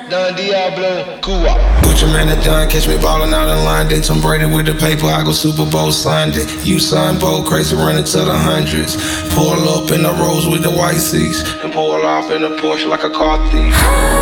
Don Diablo, Cuba. Put your man at done, catch me ballin' out in line. Did Tom Brady with the paper, I go Super Bowl signed it. You signed Bo, crazy running to the hundreds. Pull up in the Rolls with the white seats, and pull off in a Porsche like a car thief.